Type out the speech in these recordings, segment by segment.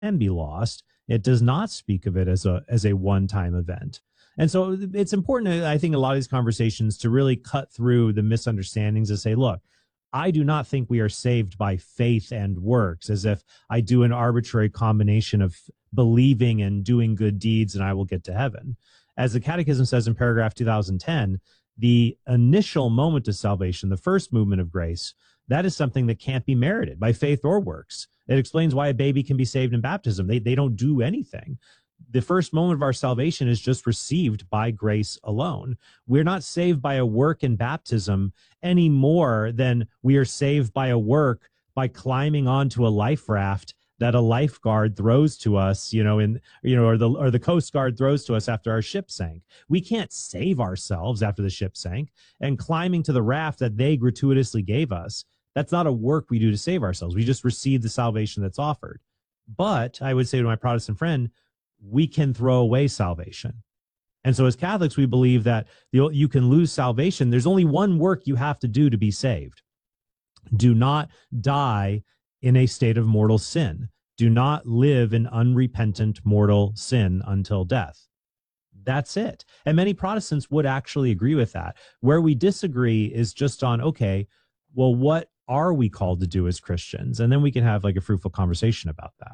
and be lost. It does not speak of it as a one-time event. And so it's important, I think, a lot of these conversations to really cut through the misunderstandings and say, look, I do not think we are saved by faith and works, as if I do an arbitrary combination of believing and doing good deeds and I will get to heaven. As the Catechism says in paragraph 2010, the initial moment of salvation, the first movement of grace, that is something that can't be merited by faith or works. It explains why a baby can be saved in baptism. They don't do anything. The first moment of our salvation is just received by grace alone. We're not saved by a work in baptism any more than we are saved by a work by climbing onto a life raft that a lifeguard throws to us, or the Coast Guard throws to us after our ship sank. We can't save ourselves after the ship sank, and climbing to the raft that they gratuitously gave us, that's not a work we do to save ourselves. We just receive the salvation that's offered. But I would say to my Protestant friend, we can throw away salvation. And so as Catholics, we believe that you can lose salvation. There's only one work you have to do to be saved. Do not die in a state of mortal sin. Do not live in unrepentant mortal sin until death. That's it. And many Protestants would actually agree with that. Where we disagree is just on, okay, well, what are we called to do as Christians? And then we can have like a fruitful conversation about that.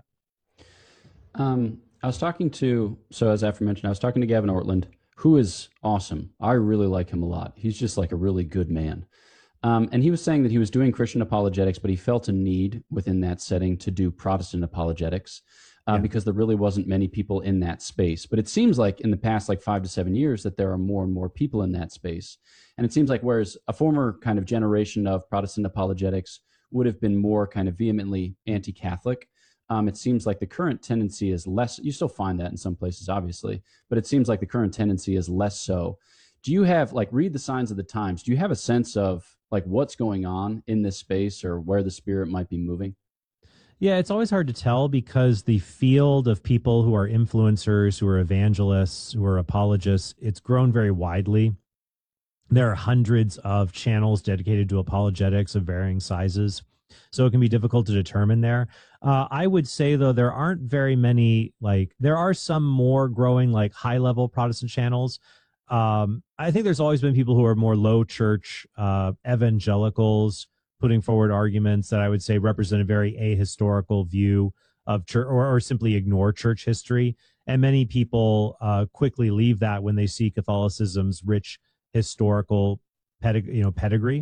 I was talking to, so as aforementioned, I was talking to Gavin Ortland, who is awesome. I really like him a lot. He's just like a really good man. And he was saying that he was doing Christian apologetics, but he felt a need within that setting to do Protestant apologetics because there really wasn't many people in that space. But it seems like in the past, like 5 to 7 years, that there are more and more people in that space. And it seems like whereas a former kind of generation of Protestant apologetics would have been more kind of vehemently anti-Catholic, it seems like the current tendency is less. You still find that in some places, obviously, but it seems like the current tendency is less so. Do you have, like, read the signs of the times? Do you have a sense of like what's going on in this space or where the Spirit might be moving? Yeah, it's always hard to tell because the field of people who are influencers, who are evangelists, who are apologists, it's grown very widely. There are hundreds of channels dedicated to apologetics of varying sizes, so it can be difficult to determine there. I would say, though, there aren't very many, like, there are some more growing, like, high-level Protestant channels. I think there's always been people who are more low church evangelicals putting forward arguments that I would say represent a very ahistorical view of church, or simply ignore church history. And many people quickly leave that when they see Catholicism's rich historical pedigree.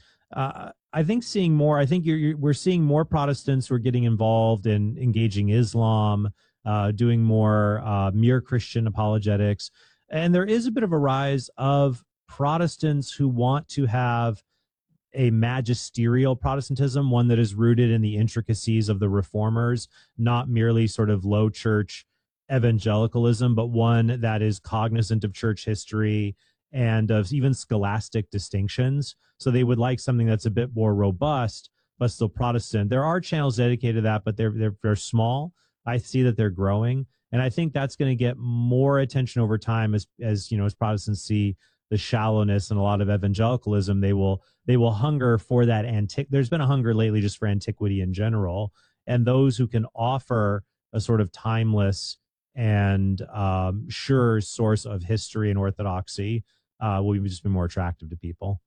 I think seeing more. I think we're seeing more Protestants who are getting involved in engaging Islam, doing more mere Christian apologetics, and there is a bit of a rise of Protestants who want to have a magisterial Protestantism, one that is rooted in the intricacies of the Reformers, not merely sort of low church evangelicalism, but one that is cognizant of church history and of even scholastic distinctions. So they would like something that's a bit more robust, but still Protestant. There are channels dedicated to that, but they're small. I see that they're growing, and I think that's going to get more attention over time as Protestants see the shallowness and a lot of evangelicalism. They will hunger for that There's been a hunger lately just for antiquity in general, and those who can offer a sort of timeless and sure source of history and orthodoxy will just be more attractive to people.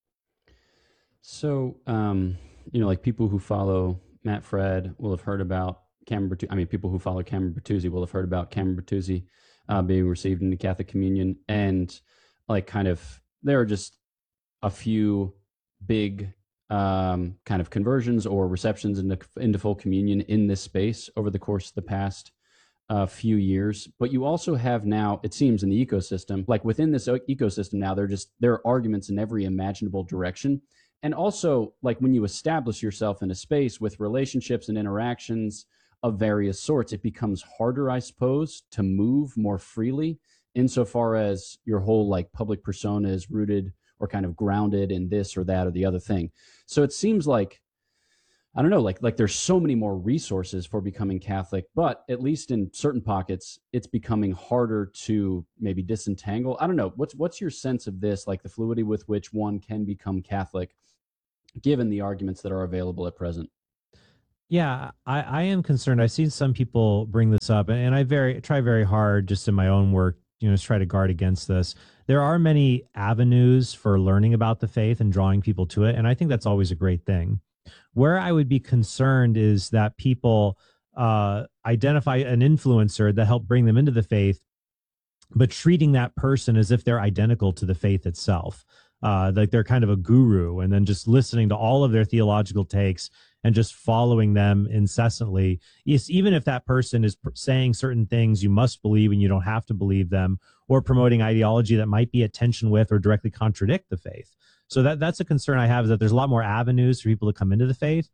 So, like people who follow Matt Fred will have heard about Cameron Bertuzzi. I mean, people who follow Cameron Bertuzzi will have heard about Cameron Bertuzzi being received in the Catholic communion. And like kind of, there are just a few big kind of conversions or receptions into full communion in this space over the course of the past few years. But you also have now, it seems, in the ecosystem, like within this ecosystem now, there are arguments in every imaginable direction. And also, like when you establish yourself in a space with relationships and interactions of various sorts, it becomes harder, I suppose, to move more freely insofar as your whole like public persona is rooted or kind of grounded in this or that or the other thing. So it seems like, I don't know, like there's so many more resources for becoming Catholic, but at least in certain pockets, it's becoming harder to maybe disentangle. I don't know. What's your sense of this, like the fluidity with which one can become Catholic, given the arguments that are available at present? Yeah, I am concerned. I've seen some people bring this up, and try very hard just in my own work, to try to guard against this. There are many avenues for learning about the faith and drawing people to it, and I think that's always a great thing. Where I would be concerned is that people identify an influencer that helped bring them into the faith, but treating that person as if they're identical to the faith itself. Like they're kind of a guru, and then just listening to all of their theological takes and just following them incessantly. Yes, even if that person is saying certain things you must believe and you don't have to believe them, or promoting ideology that might be at tension with or directly contradict the faith. So that's a concern I have, is that there's a lot more avenues for people to come into the faith,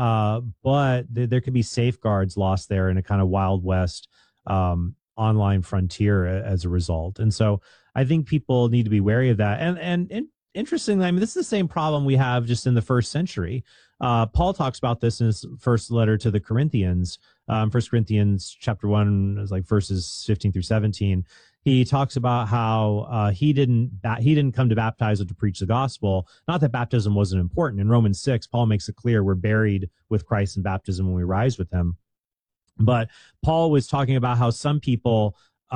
but there could be safeguards lost there in a kind of Wild West online frontier as a result. And so I think people need to be wary of that. And interestingly, I mean, this is the same problem we have just in the first century. Paul talks about this in his first letter to the Corinthians, 1 Corinthians chapter 1, is like verses 15 through 17. He talks about how he didn't come to baptize or to preach the gospel. Not that baptism wasn't important. In Romans 6, Paul makes it clear we're buried with Christ in baptism when we rise with him. But Paul was talking about how some people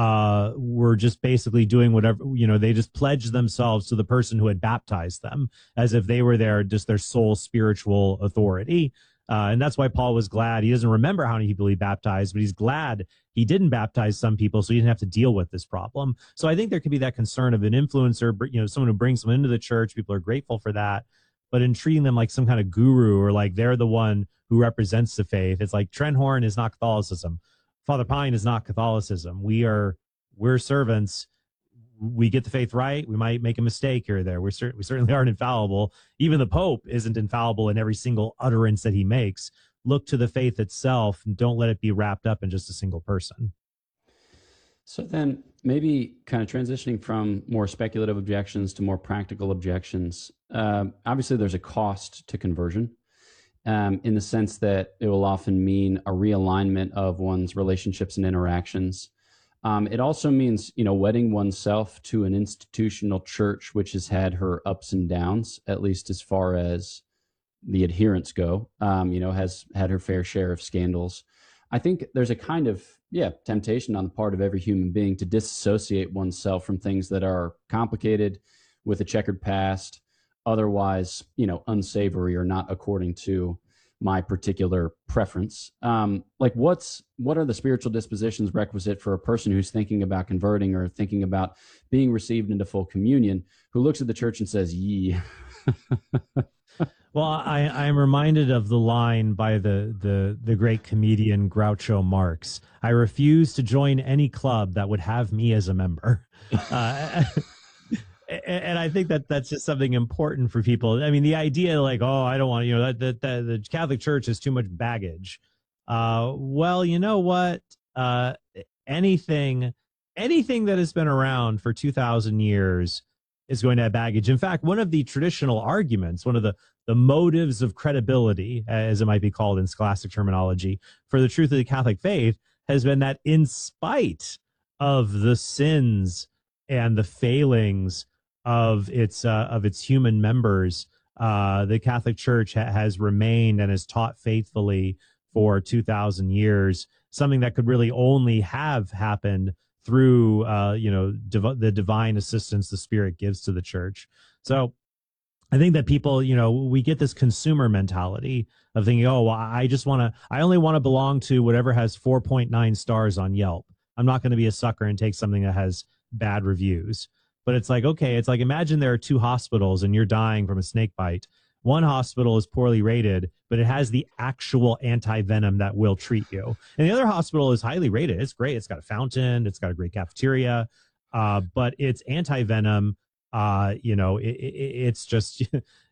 were just basically doing whatever, they just pledged themselves to the person who had baptized them as if they were just their sole spiritual authority. And that's why Paul was glad. He doesn't remember how many people he baptized, but he's glad he didn't baptize some people so he didn't have to deal with this problem. So I think there could be that concern of an influencer, someone who brings someone into the church. People are grateful for that. But in treating them like some kind of guru, or like they're the one who represents the faith, it's like Trenhorn is not Catholicism. Father Pine is not Catholicism. We're servants. We get the faith right. We might make a mistake here or there. We certainly aren't infallible. Even the Pope isn't infallible in every single utterance that he makes. Look to the faith itself, and don't let it be wrapped up in just a single person. So then maybe kind of transitioning from more speculative objections to more practical objections. Obviously, there's a cost to conversion, in the sense that it will often mean a realignment of one's relationships and interactions. It also means, wedding oneself to an institutional church which has had her ups and downs, at least as far as the adherents go, has had her fair share of scandals. I think there's a kind of, temptation on the part of every human being to disassociate oneself from things that are complicated, with a checkered past, otherwise, unsavory or not according to my particular preference. Like what are the spiritual dispositions requisite for a person who's thinking about converting or thinking about being received into full communion, who looks at the church and says, "Yee"? Well, I'm reminded of the line by the great comedian Groucho Marx. I refuse to join any club that would have me as a member. And I think that's just something important for people. I mean, the idea like, oh, I don't want, that the Catholic Church has too much baggage. Well, you know what? Anything that has been around for 2,000 years is going to have baggage. In fact, one of the traditional arguments, one of the motives of credibility, as it might be called in scholastic terminology, for the truth of the Catholic faith has been that in spite of the sins and the failings of its human members, the Catholic Church has remained and has taught faithfully for 2,000 years, something that could really only have happened through the divine assistance the Spirit gives to the church. So I think that people, we get this consumer mentality of thinking, oh, well, I only want to belong to whatever has 4.9 stars on Yelp. I'm not going to be a sucker and take something that has bad reviews. But it's like, okay, it's like, imagine there are two hospitals and you're dying from a snake bite. One hospital is poorly rated, but it has the actual anti-venom that will treat you. And the other hospital is highly rated. It's great. It's got a fountain. It's got a great cafeteria. But its anti-venom, it's just,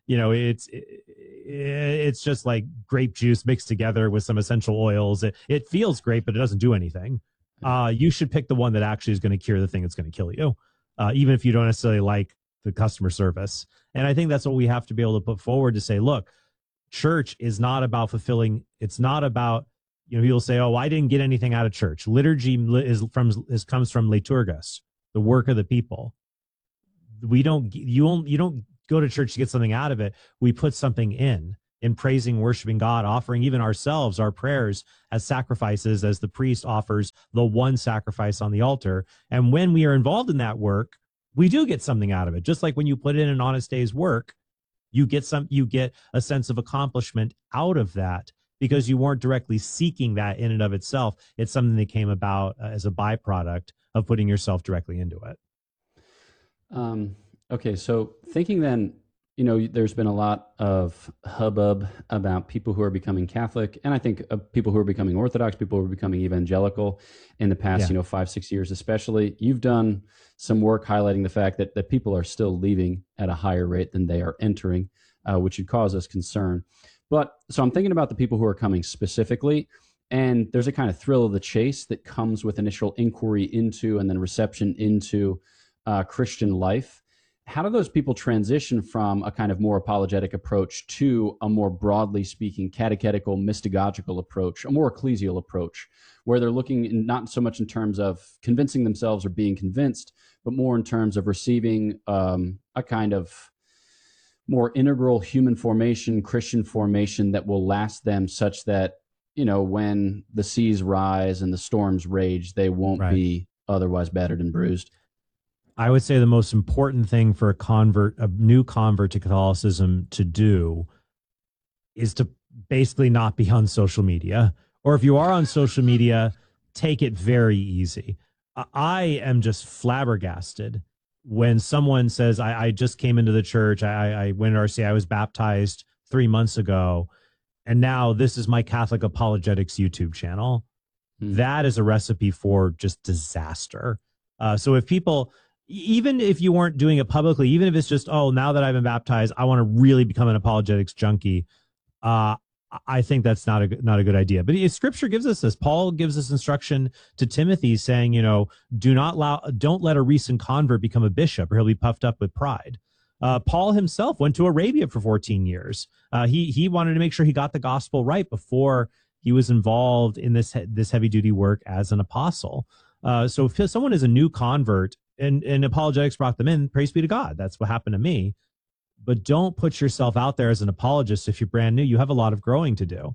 it's just like grape juice mixed together with some essential oils. It feels great, but it doesn't do anything. You should pick the one that actually is going to cure the thing that's going to kill you. Even if you don't necessarily like the customer service. And I think that's what we have to be able to put forward to say, look, church is not about fulfilling. It's not about, people say, oh, I didn't get anything out of church. Liturgy comes from liturgus, the work of the people. You don't go to church to get something out of it. We put something in. in praising, worshiping God, offering even ourselves, our prayers as sacrifices, as the priest offers the one sacrifice on the altar. And when we are involved in that work, we do get something out of it. Just like when you put in an honest day's work, you get a sense of accomplishment out of that because you weren't directly seeking that in and of itself. It's something that came about as a byproduct of putting yourself directly into it. Okay, so thinking then, there's been a lot of hubbub about people who are becoming Catholic, and I think people who are becoming Orthodox, people who are becoming evangelical in the past, 5-6 years especially. You've done some work highlighting the fact that people are still leaving at a higher rate than they are entering, which should cause us concern. But so I'm thinking about the people who are coming specifically, and there's a kind of thrill of the chase that comes with initial inquiry into and then reception into Christian life. How do those people transition from a kind of more apologetic approach to a more broadly speaking catechetical, mystagogical approach, a more ecclesial approach, where they're looking not so much in terms of convincing themselves or being convinced, but more in terms of receiving a kind of more integral human formation, Christian formation that will last them such that, when the seas rise and the storms rage, they won't be otherwise battered and bruised? I would say the most important thing for a new convert to Catholicism to do is to basically not be on social media. Or if you are on social media, take it very easy. I am just flabbergasted when someone says, I just came into the church, I went to RCIA, I was baptized 3 months ago, and now this is my Catholic Apologetics YouTube channel. That is a recipe for just disaster. So if people, even if you weren't doing it publicly, even if it's just, now that I've been baptized, I want to really become an apologetics junkie, I think that's not a good idea. But Scripture gives us this. Paul gives us instruction to Timothy saying, don't let a recent convert become a bishop or he'll be puffed up with pride. Paul himself went to Arabia for 14 years. He wanted to make sure he got the gospel right before he was involved in this heavy duty work as an apostle. So if someone is a new convert and apologetics brought them in, praise be to God. That's what happened to me. But don't put yourself out there as an apologist if you're brand new. You have a lot of growing to do.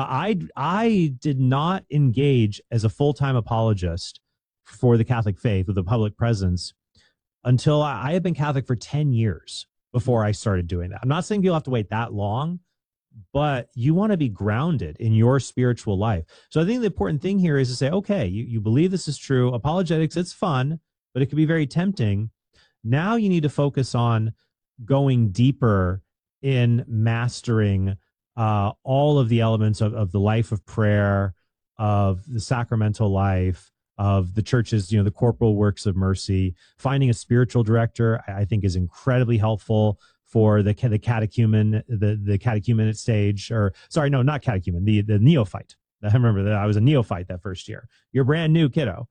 I did not engage as a full-time apologist for the Catholic faith with a public presence until I had been Catholic for 10 years before I started doing that. I'm not saying you'll have to wait that long, but you want to be grounded in your spiritual life. So I think the important thing here is to say, okay, you believe this is true. Apologetics, it's fun, but it can be very tempting. Now you need to focus on going deeper in mastering all of the elements of the life of prayer, of the sacramental life, of the church's, the corporal works of mercy. Finding a spiritual director, I think, is incredibly helpful for the catechumen, the catechumenate stage, or sorry, no, not catechumen, the neophyte. I remember that I was a neophyte that first year. You're brand new, kiddo.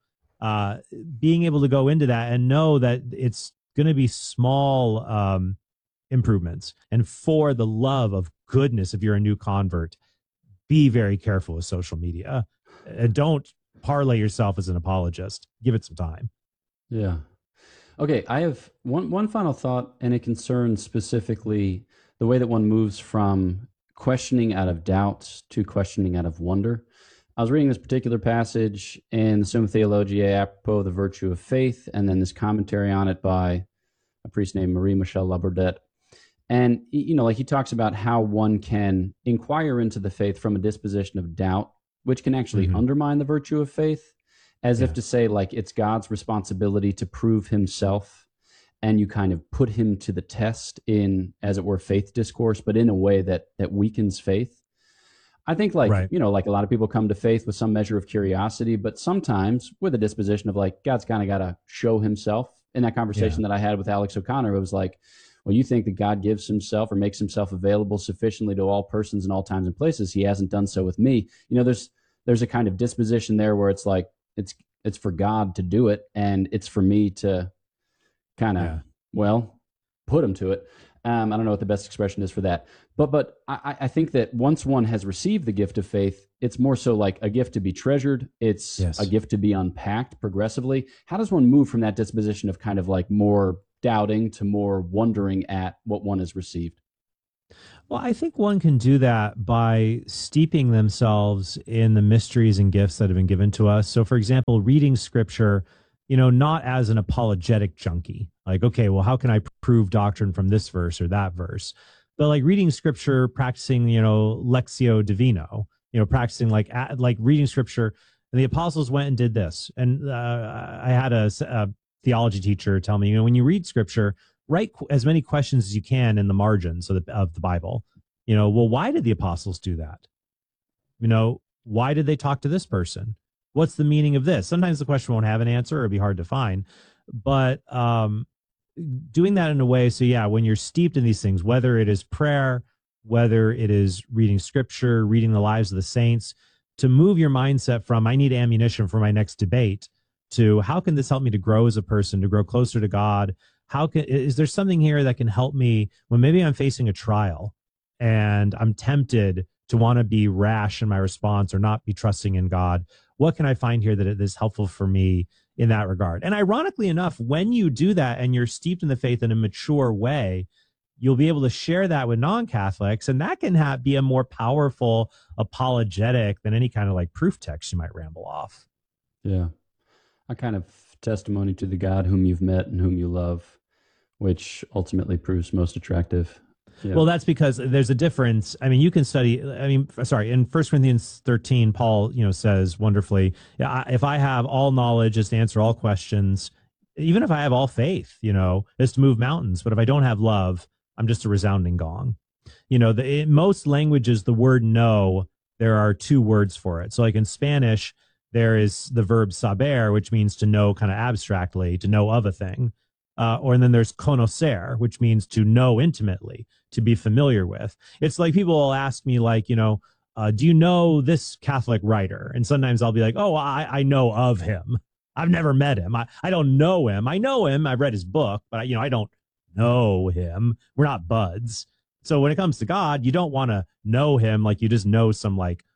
Being able to go into that and know that it's going to be small improvements. And for the love of goodness, if you're a new convert, be very careful with social media. And don't parlay yourself as an apologist. Give it some time. Yeah. Okay, I have one final thought, and it concerns specifically the way that one moves from questioning out of doubt to questioning out of wonder. I was reading this particular passage in the Summa Theologiae apropos of the virtue of faith, and then this commentary on it by a priest named Marie-Michel Labordette. And, he talks about how one can inquire into the faith from a disposition of doubt, which can actually undermine the virtue of faith, as if to say, it's God's responsibility to prove himself, and you kind of put him to the test in, as it were, faith discourse, but in a way that weakens faith. I think a lot of people come to faith with some measure of curiosity, but sometimes with a disposition of God's kind of got to show himself. In that conversation that I had with Alex O'Connor, it was well, you think that God gives himself or makes himself available sufficiently to all persons in all times and places. He hasn't done so with me. There's a kind of disposition there where it's it's for God to do it, and it's for me to kind of, put him to it. I don't know what the best expression is for that. But I think that once one has received the gift of faith, it's more so like a gift to be treasured. It's a gift to be unpacked progressively. How does one move from that disposition of kind of more doubting to more wondering at what one has received? Well, I think one can do that by steeping themselves in the mysteries and gifts that have been given to us. So, for example, reading scripture, not as an apologetic junkie, like, okay, well, how can I prove doctrine from this verse or that verse? But like reading scripture, practicing, Lectio Divino, practicing like reading scripture. And the apostles went and did this. And I had a theology teacher tell me, when you read scripture, write as many questions as you can in the margins of the Bible. Well, why did the apostles do that? Why did they talk to this person? What's the meaning of this? Sometimes the question won't have an answer or be hard to find, but doing that in a way. So yeah, when you're steeped in these things, whether it is prayer, whether it is reading scripture, reading the lives of the saints, to move your mindset from, I need ammunition for my next debate, to how can this help me to grow as a person, to grow closer to God? Is there something here that can help me when maybe I'm facing a trial and I'm tempted to want to be rash in my response or not be trusting in God? What can I find here that is helpful for me in that regard? And ironically enough, when you do that and you're steeped in the faith in a mature way, you'll be able to share that with non-Catholics, and that can be a more powerful apologetic than any kind of like proof text you might ramble off. Yeah. A kind of testimony to the God whom you've met and whom you love, which ultimately proves most attractive. Yeah. Well, that's because there's a difference. I mean, you can study, in 1 Corinthians 13, Paul, says wonderfully, if I have all knowledge is to answer all questions, even if I have all faith, is to move mountains. But if I don't have love, I'm just a resounding gong. In most languages, the word know, there are two words for it. So like in Spanish, there is the verb saber, which means to know kind of abstractly, to know of a thing. And then there's conocer, which means to know intimately, to be familiar with. It's like people will ask me, like, do you know this Catholic writer? And sometimes I'll be like, oh, I know of him. I've never met him. I don't know him. I know him. I've read his book, but I don't know him. We're not buds. So when it comes to God, you don't want to know him like you just know some like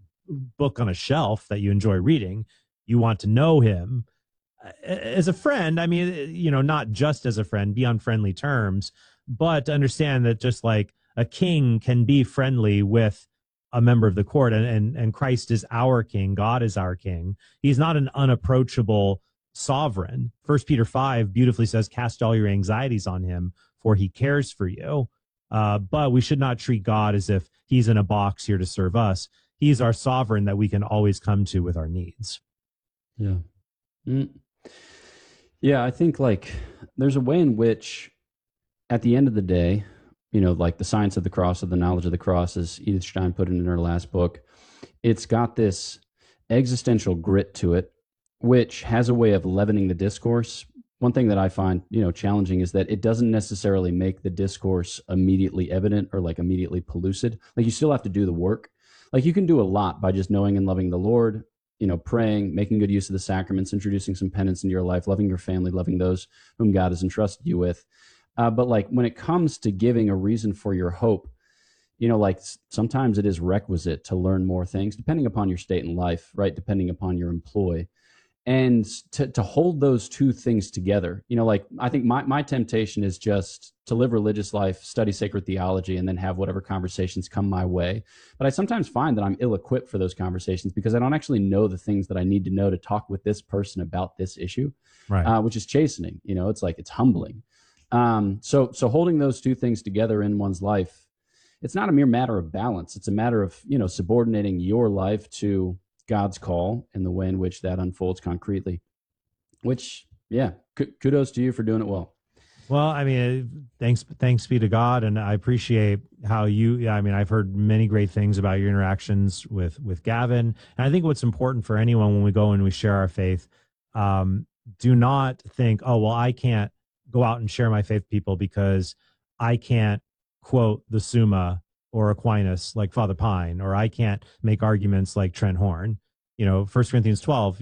book on a shelf that you enjoy reading. You want to know him as a friend. I mean, not just as a friend, be on friendly terms, but to understand that just like a king can be friendly with a member of the court, and Christ is our king. God is our king. He's not an unapproachable sovereign. 1 Peter 5 beautifully says, cast all your anxieties on him, for he cares for you. But we should not treat God as if he's in a box here to serve us. He's our sovereign that we can always come to with our needs. Yeah. Yeah, I think like there's a way in which at the end of the day, like the science of the cross, or the knowledge of the cross, as Edith Stein put it in her last book, it's got this existential grit to it, which has a way of leavening the discourse. One thing that I find, challenging is that it doesn't necessarily make the discourse immediately evident or like immediately pellucid. Like you still have to do the work. Like you can do a lot by just knowing and loving the Lord, praying, making good use of the sacraments, introducing some penance into your life, loving your family, loving those whom God has entrusted you with. But like when it comes to giving a reason for your hope, like sometimes it is requisite to learn more things, depending upon your state in life, right? Depending upon your employ. And to hold those two things together, like I think my temptation is just to live religious life, study sacred theology, and then have whatever conversations come my way. But I sometimes find that I'm ill-equipped for those conversations because I don't actually know the things that I need to know to talk with this person about this issue, right? Which is chastening. It's like, it's humbling. So holding those two things together in one's life, it's not a mere matter of balance. It's a matter of, subordinating your life to God's call and the way in which that unfolds concretely, which, yeah, kudos to you for doing it well. Well, I mean, thanks be to God. And I appreciate how I've heard many great things about your interactions with Gavin. And I think what's important for anyone when we go and we share our faith, do not think, oh, well, I can't go out and share my faith with people because I can't quote the Summa or Aquinas like Father Pine, or I can't make arguments like Trent Horn. 1 Corinthians 12,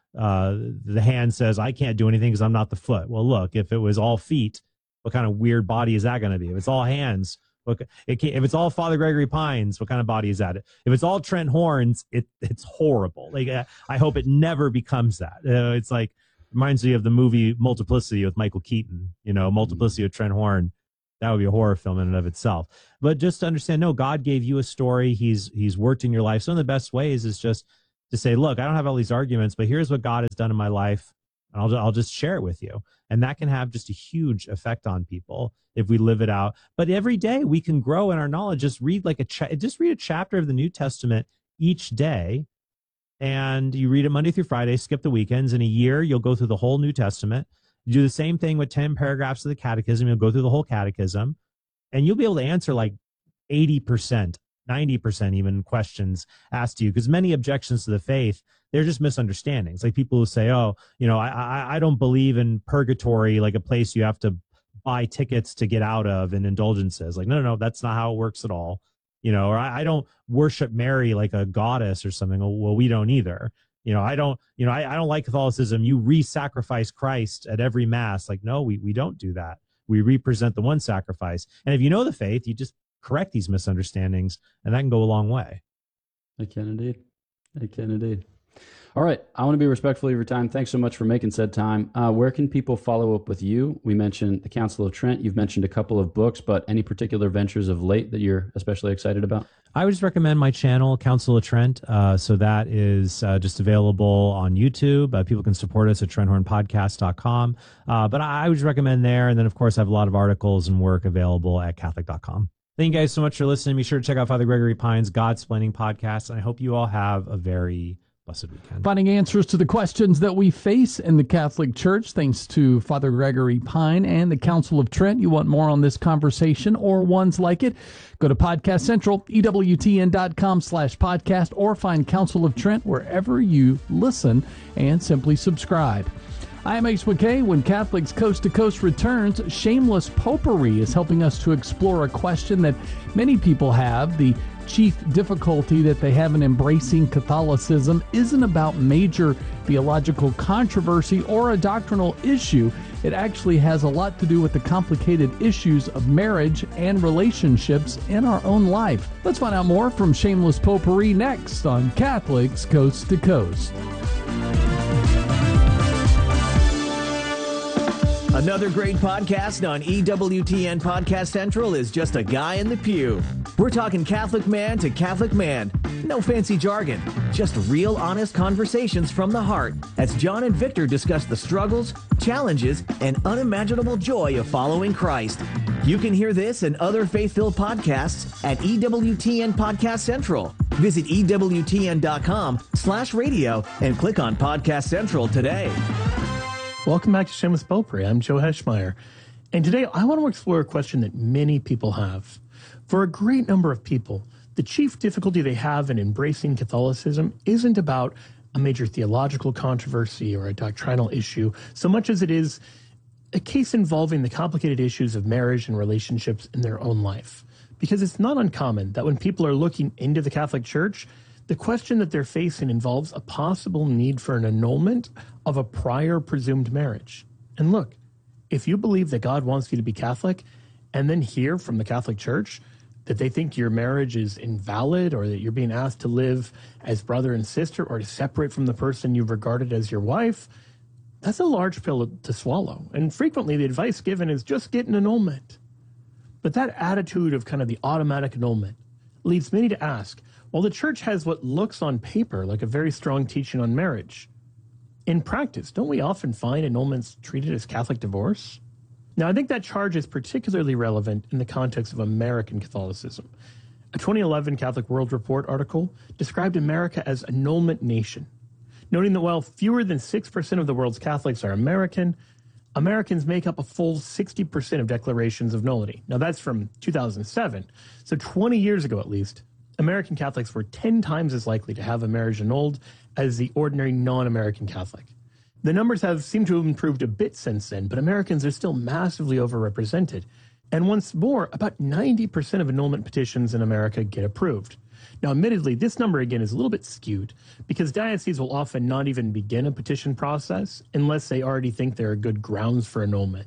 the hand says, I can't do anything because I'm not the foot. Well, look, if it was all feet, what kind of weird body is that going to be? If it's all hands, if it's all Father Gregory Pines, what kind of body is that? If it's all Trent Horns, it's horrible. Like, I hope it never becomes that. It's like, reminds me of the movie Multiplicity with Michael Keaton, Multiplicity of Trent Horn. That would be a horror film in and of itself. But just to understand, no, God gave you a story. He's worked in your life. So one of the best ways is just to say, look, I don't have all these arguments, but here's what God has done in my life. And I'll just share it with you. And that can have just a huge effect on people if we live it out. But every day we can grow in our knowledge. Just read just read a chapter of the New Testament each day. And you read it Monday through Friday, skip the weekends. In a year, you'll go through the whole New Testament. You do the same thing with 10 paragraphs of the catechism. You'll go through the whole catechism. And you'll be able to answer like 80%, 90% even questions asked to you. Because many objections to the faith, they're just misunderstandings. Like people who say, oh, I don't believe in purgatory, like a place you have to buy tickets to get out of and indulgences. Like, no, that's not how it works at all. Or I don't worship Mary like a goddess or something. Well, we don't either. I don't like Catholicism. You re-sacrifice Christ at every mass. Like, no, we don't do that. We represent the one sacrifice. And if you know the faith, you just correct these misunderstandings, and that can go a long way. I can indeed. All right. I want to be respectful of your time. Thanks so much for making said time. Where can people follow up with you? We mentioned the Council of Trent. You've mentioned a couple of books, but any particular ventures of late that you're especially excited about? I would just recommend my channel, Council of Trent. So that is just available on YouTube. People can support us at TrenthHornPodcast.com. But I would just recommend there. And then, of course, I have a lot of articles and work available at Catholic.com. Thank you guys so much for listening. Be sure to check out Father Gregory Pine's Godsplaining podcast. And I hope you all have a very blessed weekend. Finding answers to the questions that we face in the Catholic Church, thanks to Father Gregory Pine and the Council of Trent. You want more on this conversation or ones like it? Go to Podcast Central, EWTN.com/podcast, or find Council of Trent wherever you listen and simply subscribe. I'm Ace McKay. When Catholics Coast to Coast returns, Shameless Popery is helping us to explore a question that many people have. The chief difficulty that they have in embracing Catholicism isn't about major theological controversy or a doctrinal issue. It actually has a lot to do with the complicated issues of marriage and relationships in our own life. Let's find out more from Shameless Popery next on Catholics Coast to Coast. Another great podcast on EWTN Podcast Central is Just a Guy in the Pew. We're talking Catholic man to Catholic man. No fancy jargon, just real honest conversations from the heart as John and Victor discuss the struggles, challenges, and unimaginable joy of following Christ. You can hear this and other faith-filled podcasts at EWTN Podcast Central. Visit EWTN.com/radio and click on Podcast Central today. Welcome back to Shameless Popery. I'm Joe Heschmeyer. And today I want to explore a question that many people have. For a great number of people, the chief difficulty they have in embracing Catholicism isn't about a major theological controversy or a doctrinal issue, so much as it is a case involving the complicated issues of marriage and relationships in their own life. Because it's not uncommon that when people are looking into the Catholic Church, the question that they're facing involves a possible need for an annulment of a prior presumed marriage. And look, if you believe that God wants you to be Catholic and then hear from the Catholic Church that they think your marriage is invalid or that you're being asked to live as brother and sister or to separate from the person you've regarded as your wife, that's a large pill to swallow. And frequently the advice given is just get an annulment. But that attitude of kind of the automatic annulment leads many to ask, while the Church has what looks on paper like a very strong teaching on marriage, in practice, don't we often find annulments treated as Catholic divorce? Now, I think that charge is particularly relevant in the context of American Catholicism. A 2011 Catholic World Report article described America as annulment nation, noting that while fewer than 6% of the world's Catholics are American, Americans make up a full 60% of declarations of nullity. Now, that's from 2007, so 20 years ago at least, American Catholics were 10 times as likely to have a marriage annulled as the ordinary non-American Catholic. The numbers seemed to have improved a bit since then, but Americans are still massively overrepresented. And once more, about 90% of annulment petitions in America get approved. Now, admittedly, this number again is a little bit skewed because dioceses will often not even begin a petition process unless they already think there are good grounds for annulment.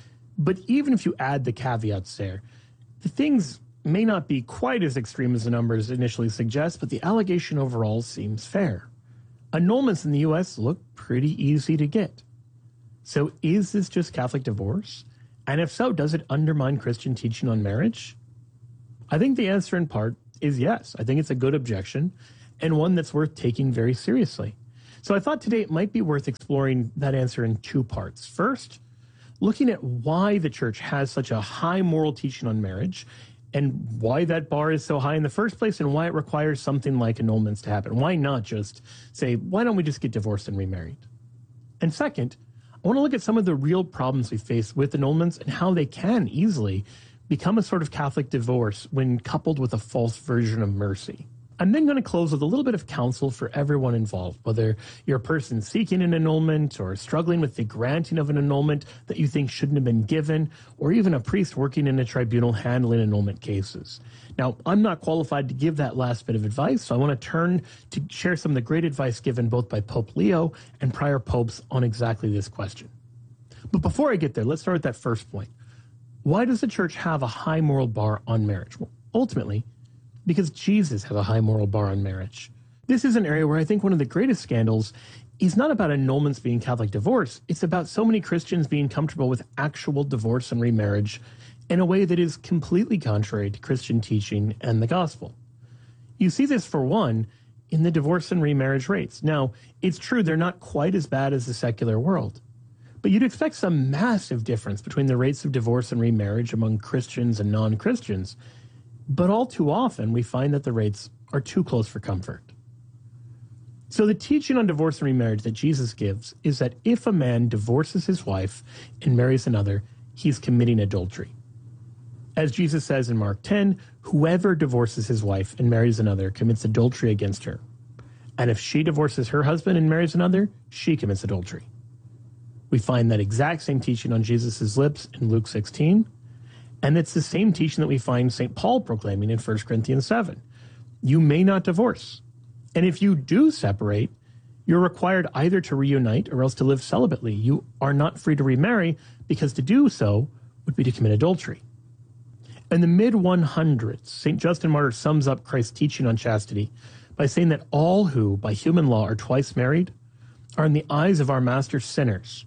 But even if you add the caveats there, the things may not be quite as extreme as the numbers initially suggest, but the allegation overall seems fair. Annulments in the U.S. look pretty easy to get. So is this just Catholic divorce? And if so, does it undermine Christian teaching on marriage? I think the answer in part is yes. I think it's a good objection and one that's worth taking very seriously. So I thought today it might be worth exploring that answer in two parts. First, looking at why the church has such a high moral teaching on marriage and why that bar is so high in the first place and why it requires something like annulments to happen. Why not just say, why don't we just get divorced and remarried? And second, I want to look at some of the real problems we face with annulments and how they can easily become a sort of Catholic divorce when coupled with a false version of mercy. I'm then going to close with a little bit of counsel for everyone involved, whether you're a person seeking an annulment or struggling with the granting of an annulment that you think shouldn't have been given, or even a priest working in a tribunal handling annulment cases. Now, I'm not qualified to give that last bit of advice, so I want to turn to share some of the great advice given both by Pope Leo and prior popes on exactly this question. But before I get there, let's start with that first point. Why does the church have a high moral bar on marriage? Well, ultimately, because Jesus has a high moral bar on marriage. This is an area where I think one of the greatest scandals is not about annulments being Catholic divorce. It's about so many Christians being comfortable with actual divorce and remarriage in a way that is completely contrary to Christian teaching and the gospel. You see this, for one, in the divorce and remarriage rates. Now, it's true they're not quite as bad as the secular world, but you'd expect some massive difference between the rates of divorce and remarriage among Christians and non-Christians. But all too often, we find that the rates are too close for comfort. So the teaching on divorce and remarriage that Jesus gives is that if a man divorces his wife and marries another, he's committing adultery. As Jesus says in Mark 10, whoever divorces his wife and marries another commits adultery against her. And if she divorces her husband and marries another, she commits adultery. We find that exact same teaching on Jesus' lips in Luke 16, and it's the same teaching that we find St. Paul proclaiming in 1 Corinthians 7. You may not divorce. And if you do separate, you're required either to reunite or else to live celibately. You are not free to remarry, because to do so would be to commit adultery. In the mid-100s, St. Justin Martyr sums up Christ's teaching on chastity by saying that all who, by human law, are twice married are in the eyes of our master sinners,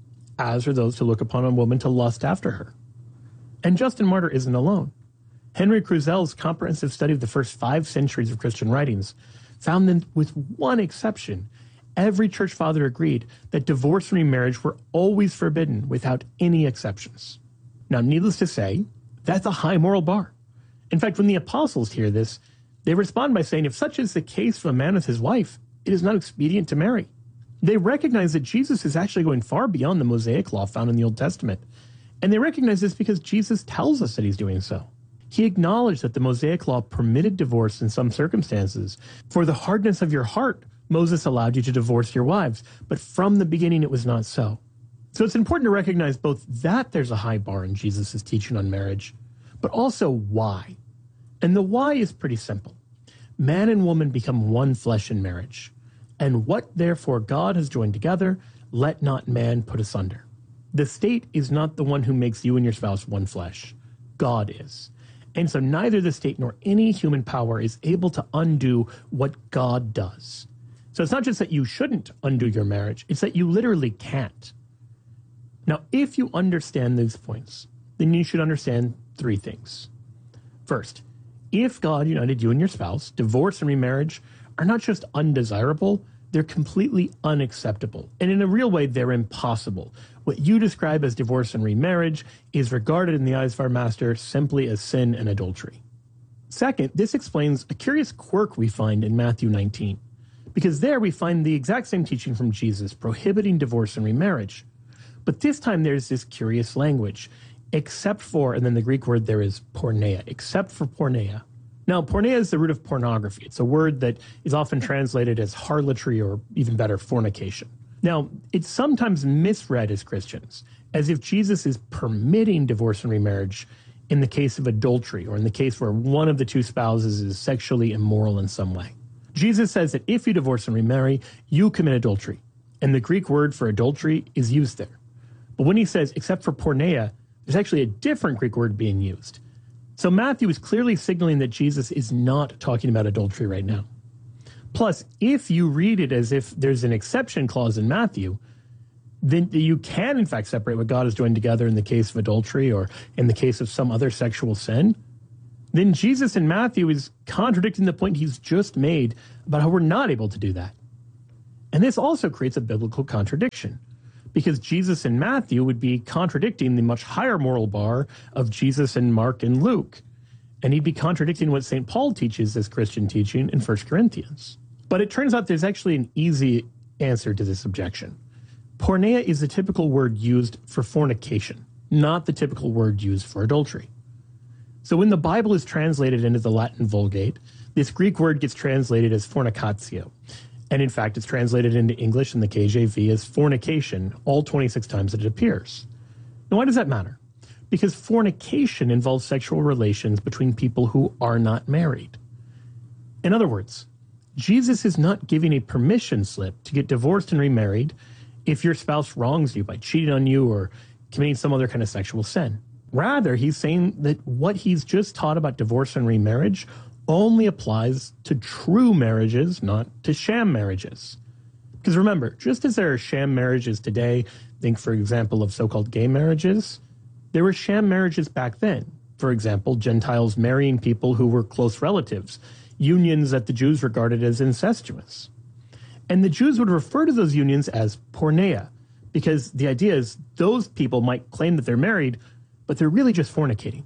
as are those who look upon a woman to lust after her. And Justin Martyr isn't alone. Henry Cruzel's comprehensive study of the first 5 centuries of Christian writings found that, with one exception, every church father agreed that divorce and remarriage were always forbidden without any exceptions. Now, needless to say, that's a high moral bar. In fact, when the apostles hear this, they respond by saying, if such is the case of a man with his wife, it is not expedient to marry. They recognize that Jesus is actually going far beyond the Mosaic law found in the Old Testament. And they recognize this because Jesus tells us that he's doing so. He acknowledged that the Mosaic law permitted divorce in some circumstances. For the hardness of your heart, Moses allowed you to divorce your wives, but from the beginning it was not so. So it's important to recognize both that there's a high bar in Jesus' teaching on marriage, but also why. And the why is pretty simple. Man and woman become one flesh in marriage. And what therefore God has joined together, let not man put asunder. The state is not the one who makes you and your spouse one flesh. God is. And so neither the state nor any human power is able to undo what God does. So it's not just that you shouldn't undo your marriage, it's that you literally can't. Now, if you understand these points, then you should understand 3 things. First, if God united you and your spouse, divorce and remarriage are not just undesirable, they're completely unacceptable. And in a real way, they're impossible. What you describe as divorce and remarriage is regarded in the eyes of our master simply as sin and adultery. Second, this explains a curious quirk we find in Matthew 19, because there we find the exact same teaching from Jesus prohibiting divorce and remarriage. But this time there's this curious language, except for, and then the Greek word there is porneia, except for porneia. Now, porneia is the root of pornography. It's a word that is often translated as harlotry, or even better, fornication. Now, it's sometimes misread as Christians, as if Jesus is permitting divorce and remarriage in the case of adultery, or in the case where one of the 2 spouses is sexually immoral in some way. Jesus says that if you divorce and remarry, you commit adultery. And the Greek word for adultery is used there. But when he says, except for porneia, there's actually a different Greek word being used. So Matthew is clearly signaling that Jesus is not talking about adultery right now. Plus, if you read it as if there's an exception clause in Matthew, then you can, in fact, separate what God has joined together in the case of adultery or in the case of some other sexual sin, then Jesus in Matthew is contradicting the point he's just made about how we're not able to do that. And this also creates a biblical contradiction, because Jesus in Matthew would be contradicting the much higher moral bar of Jesus in Mark and Luke. And he'd be contradicting what St. Paul teaches as Christian teaching in 1 Corinthians. But it turns out there's actually an easy answer to this objection. Porneia is the typical word used for fornication, not the typical word used for adultery. So when the Bible is translated into the Latin Vulgate, this Greek word gets translated as fornicatio. And in fact, it's translated into English in the KJV as fornication all 26 times that it appears. Now, why does that matter? Because fornication involves sexual relations between people who are not married. In other words, Jesus is not giving a permission slip to get divorced and remarried if your spouse wrongs you by cheating on you or committing some other kind of sexual sin. Rather, he's saying that what he's just taught about divorce and remarriage only applies to true marriages, not to sham marriages. Because remember, just as there are sham marriages today, think, for example, of so-called gay marriages, there were sham marriages back then. For example, Gentiles marrying people who were close relatives, unions that the Jews regarded as incestuous. And the Jews would refer to those unions as porneia, because the idea is those people might claim that they're married, but they're really just fornicating.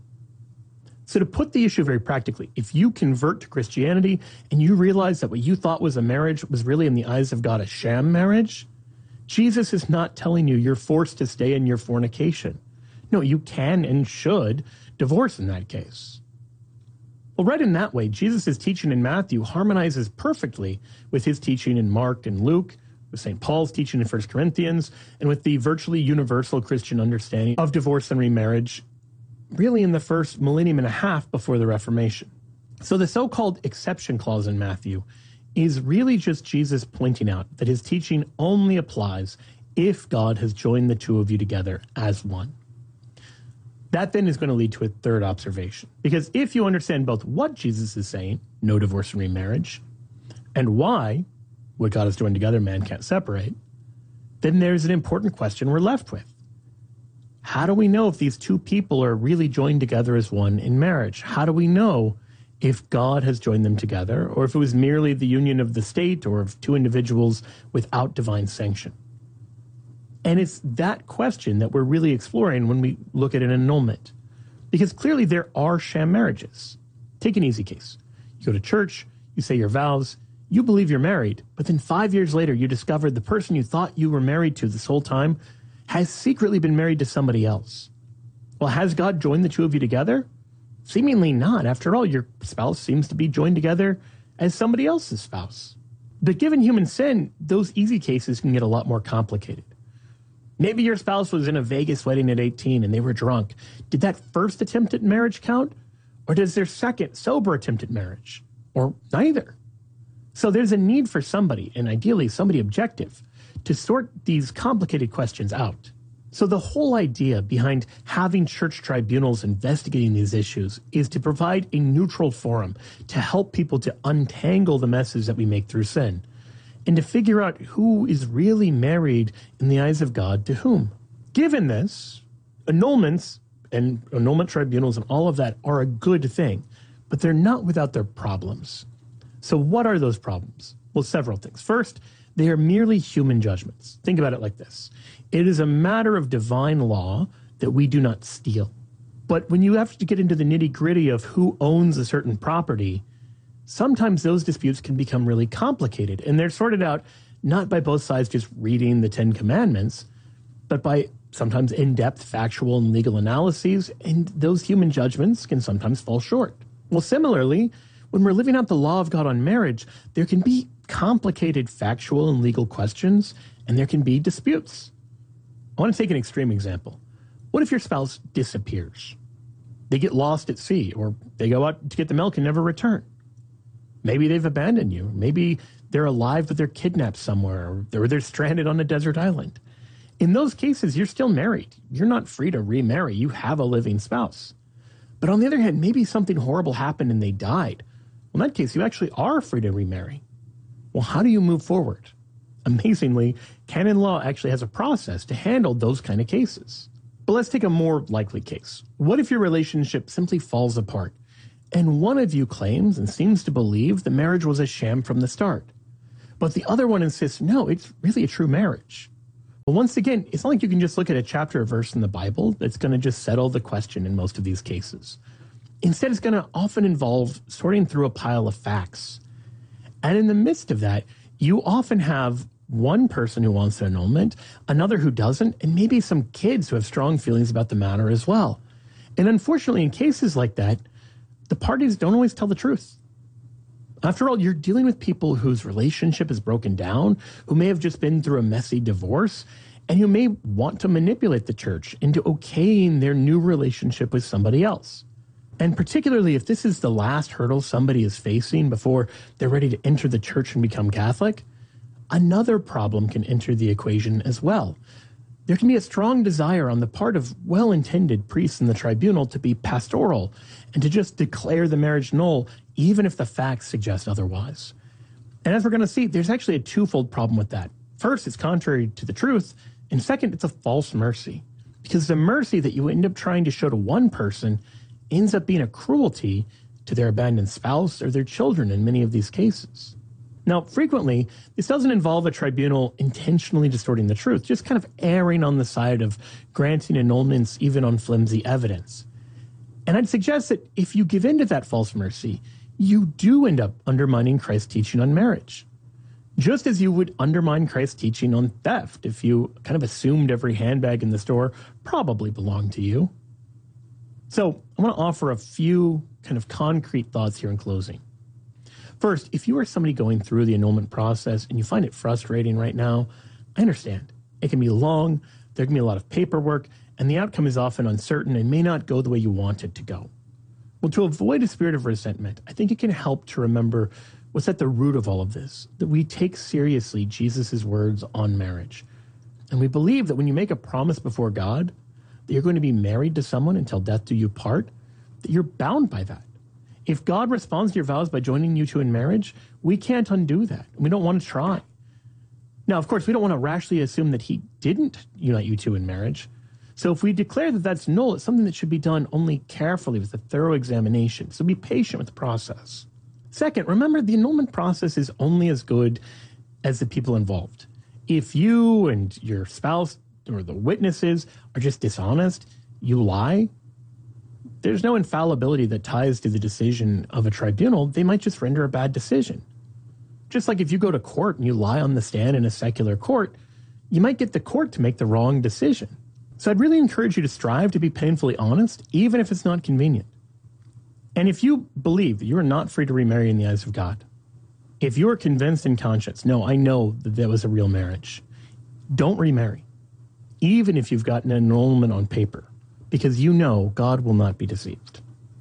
So to put the issue very practically, if you convert to Christianity and you realize that what you thought was a marriage was really in the eyes of God a sham marriage, Jesus is not telling you you're forced to stay in your fornication. No, you can and should divorce in that case. Well, read in that way, Jesus' teaching in Matthew harmonizes perfectly with his teaching in Mark and Luke, with St. Paul's teaching in 1 Corinthians, and with the virtually universal Christian understanding of divorce and remarriage, really in the first millennium and a half before the Reformation. So the so-called exception clause in Matthew is really just Jesus pointing out that his teaching only applies if God has joined the two of you together as one. That then is going to lead to a third observation. Because if you understand both what Jesus is saying, no divorce and remarriage, and why, what God has joined together, man can't separate, then there's an important question we're left with. How do we know if these two people are really joined together as one in marriage? How do we know if God has joined them together, or if it was merely the union of the state or of two individuals without divine sanction? And it's that question that we're really exploring when we look at an annulment. Because clearly there are sham marriages. Take an easy case. You go to church, you say your vows, you believe you're married, but then 5 years later you discover the person you thought you were married to this whole time has secretly been married to somebody else. Well, has God joined the two of you together? Seemingly not. After all, your spouse seems to be joined together as somebody else's spouse. But given human sin, those easy cases can get a lot more complicated. Maybe your spouse was in a Vegas wedding at 18 and they were drunk. Did that first attempt at marriage count? Or does their second sober attempt at marriage? Or neither? So there's a need for somebody, and ideally somebody objective, to sort these complicated questions out. So the whole idea behind having church tribunals investigating these issues is to provide a neutral forum to help people to untangle the messes that we make through sin, and to figure out who is really married in the eyes of God to whom. Given this, annulments and annulment tribunals and all of that are a good thing, but they're not without their problems. So what are those problems? Well, several things. First, they are merely human judgments. Think about it like this. It is a matter of divine law that we do not steal. But when you have to get into the nitty-gritty of who owns a certain property, sometimes those disputes can become really complicated, and they're sorted out not by both sides just reading the Ten Commandments, but by sometimes in-depth factual and legal analyses, and those human judgments can sometimes fall short. Well, similarly, when we're living out the law of God on marriage, there can be complicated factual and legal questions, and there can be disputes. I want to take an extreme example. What if your spouse disappears? They get lost at sea, or they go out to get the milk and never return. Maybe they've abandoned you. Maybe they're alive, but they're kidnapped somewhere, or they're stranded on a desert island. In those cases, you're still married. You're not free to remarry. You have a living spouse. But on the other hand, maybe something horrible happened and they died. Well, in that case, you actually are free to remarry. Well, how do you move forward? Amazingly, canon law actually has a process to handle those kind of cases. But let's take a more likely case. What if your relationship simply falls apart, and one of you claims and seems to believe the marriage was a sham from the start, but the other one insists, no, it's really a true marriage? Well, once again, it's not like you can just look at a chapter or verse in the Bible that's going to just settle the question in most of these cases. Instead, it's going to often involve sorting through a pile of facts. And in the midst of that, you often have one person who wants an annulment, another who doesn't, and maybe some kids who have strong feelings about the matter as well. And unfortunately, in cases like that, the parties don't always tell the truth. After all, you're dealing with people whose relationship is broken down, who may have just been through a messy divorce, and who may want to manipulate the church into okaying their new relationship with somebody else. And particularly if this is the last hurdle somebody is facing before they're ready to enter the church and become Catholic, another problem can enter the equation as well. There can be a strong desire on the part of well-intended priests in the tribunal to be pastoral and to just declare the marriage null, even if the facts suggest otherwise. And as we're going to see, there's actually a twofold problem with that. First, it's contrary to the truth, and second, it's a false mercy, because the mercy that you end up trying to show to one person ends up being a cruelty to their abandoned spouse or their children in many of these cases. Now, frequently, this doesn't involve a tribunal intentionally distorting the truth, just kind of erring on the side of granting annulments even on flimsy evidence. And I'd suggest that if you give in to that false mercy, you do end up undermining Christ's teaching on marriage. Just as you would undermine Christ's teaching on theft if you kind of assumed every handbag in the store probably belonged to you. So I want to offer a few kind of concrete thoughts here in closing. First, if you are somebody going through the annulment process and you find it frustrating right now, I understand. It can be long, there can be a lot of paperwork, and the outcome is often uncertain and may not go the way you want it to go. Well, to avoid a spirit of resentment, I think it can help to remember what's at the root of all of this, that we take seriously Jesus' words on marriage. And we believe that when you make a promise before God, that you're going to be married to someone until death do you part, that you're bound by that. If God responds to your vows by joining you two in marriage, we can't undo that. We don't want to try. Now, of course, we don't want to rashly assume that he didn't unite you two in marriage. So if we declare that that's null, it's something that should be done only carefully with a thorough examination. So be patient with the process. Second, remember the annulment process is only as good as the people involved. If you and your spouse or the witnesses are just dishonest, you lie, there's no infallibility that ties to the decision of a tribunal. They might just render a bad decision. Just like if you go to court and you lie on the stand in a secular court, you might get the court to make the wrong decision. So I'd really encourage you to strive to be painfully honest, even if it's not convenient. And if you believe that you are not free to remarry in the eyes of God, if you are convinced in conscience, no, I know that that was a real marriage, don't remarry, even if you've got an annulment on paper, because you know God will not be deceived.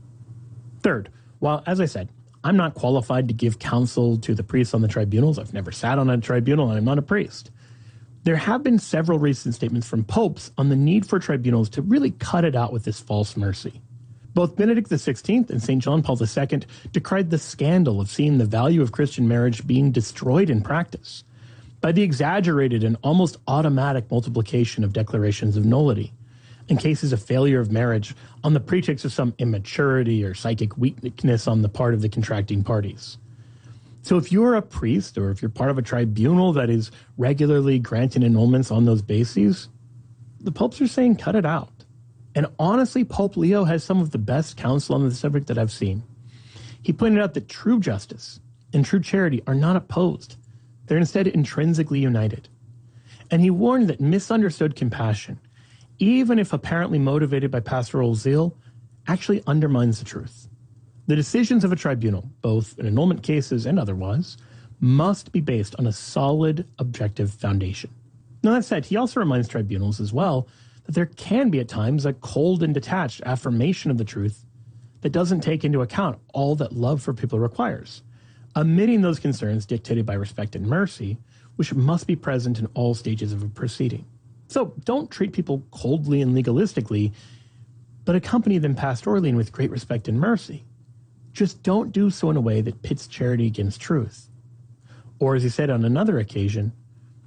Third, while, as I said, I'm not qualified to give counsel to the priests on the tribunals, I've never sat on a tribunal and I'm not a priest, there have been several recent statements from popes on the need for tribunals to really cut it out with this false mercy. Both Benedict XVI and St. John Paul II decried the scandal of seeing the value of Christian marriage being destroyed in practice by the exaggerated and almost automatic multiplication of declarations of nullity in cases of failure of marriage on the pretext of some immaturity or psychic weakness on the part of the contracting parties. So if you're a priest or if you're part of a tribunal that is regularly granting annulments on those bases, the popes are saying cut it out. And honestly, Pope Leo has some of the best counsel on the subject that I've seen. He pointed out that true justice and true charity are not opposed. They're instead intrinsically united. And he warned that misunderstood compassion, even if apparently motivated by pastoral zeal, actually undermines the truth. The decisions of a tribunal, both in annulment cases and otherwise, must be based on a solid, objective foundation. Now, that said, he also reminds tribunals as well that there can be at times a cold and detached affirmation of the truth that doesn't take into account all that love for people requires, omitting those concerns dictated by respect and mercy, which must be present in all stages of a proceeding. So don't treat people coldly and legalistically, but accompany them pastorally and with great respect and mercy. Just don't do so in a way that pits charity against truth. Or as he said on another occasion,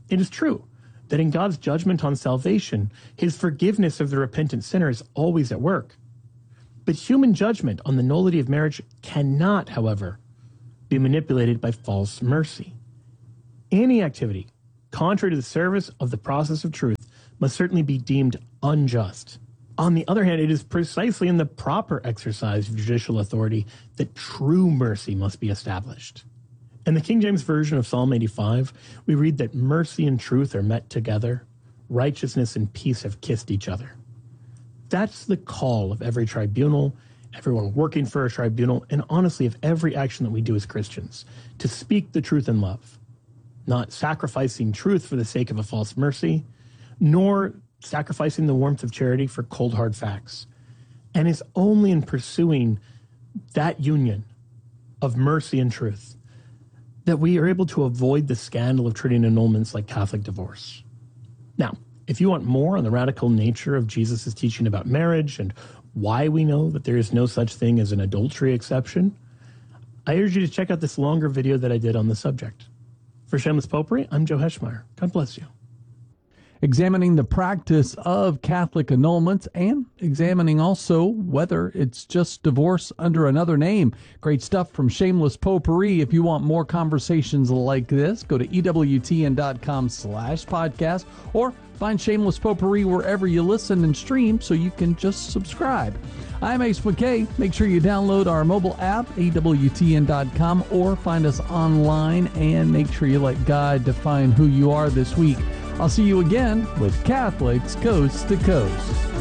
It is true that in God's judgment on salvation, his forgiveness of the repentant sinner is always at work. But human judgment on the nullity of marriage cannot, however, be manipulated by false mercy. Any activity contrary to the service of the process of truth must certainly be deemed unjust. On the other hand, it is precisely in the proper exercise of judicial authority that true mercy must be established. In the King James Version of Psalm 85, we read that mercy and truth are met together, righteousness and peace have kissed each other. That's the call of every tribunal, everyone working for a tribunal, and honestly of every action that we do as Christians, to speak the truth in love, not sacrificing truth for the sake of a false mercy, nor sacrificing the warmth of charity for cold, hard facts. And it's only in pursuing that union of mercy and truth that we are able to avoid the scandal of treating annulments like Catholic divorce. Now, if you want more on the radical nature of Jesus' teaching about marriage and why we know that there is no such thing as an adultery exception, I urge you to check out this longer video that I did on the subject. For Shameless Popery, I'm Joe Heschmeyer. God bless you. Examining the practice of Catholic annulments and examining also whether it's just divorce under another name. Great stuff from Shameless Popery. If you want more conversations like this, go to EWTN.com/podcast or find Shameless Popery wherever you listen and stream so you can just subscribe. I'm Ace McKay. Make sure you download our mobile app, EWTN.com, or find us online and make sure you let God define who you are this week. I'll see you again with Catholics Coast to Coast.